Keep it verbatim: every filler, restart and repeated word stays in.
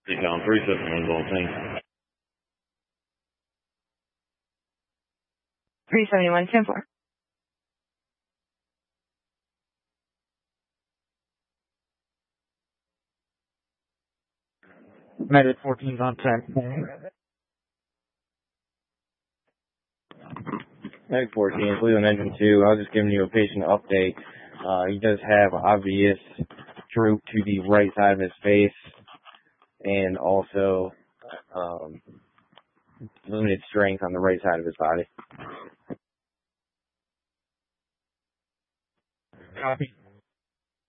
Recon three seven one on scene. three seventy-one, ten four. Medic fourteen's on track. Medic fourteen, Cleveland Engine two. I was just giving you a patient update. Uh, he does have obvious droop to the right side of his face and also um, limited strength on the right side of his body. Copy.